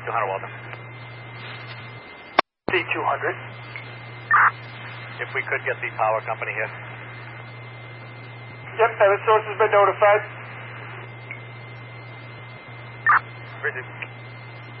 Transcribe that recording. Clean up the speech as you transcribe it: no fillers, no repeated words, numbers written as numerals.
200, Walter. C200. If we could get the power company here. Yep, Eversource has been notified. Bridget,